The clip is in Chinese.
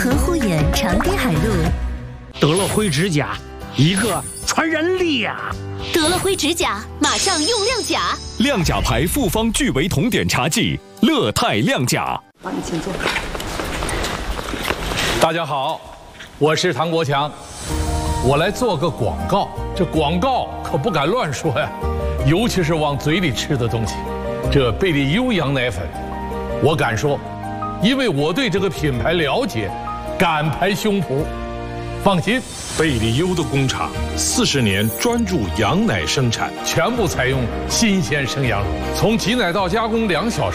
合护眼长堤海路。 得了灰指甲，一个传染力呀！ 得了灰指甲，马上用亮甲。 亮甲牌复方聚维酮碘茶剂，乐泰亮甲。 好，你请坐。 大家好，我是唐国强，我来做个广告。这广告可不敢乱说呀，尤其是往嘴里吃的东西。这贝利优羊奶粉，我敢说，因为我对这个品牌了解，敢拍胸脯。放心， 贝利优的工厂40年专注羊奶生产， 全部采用新鲜生羊乳，从挤奶到加工2小时。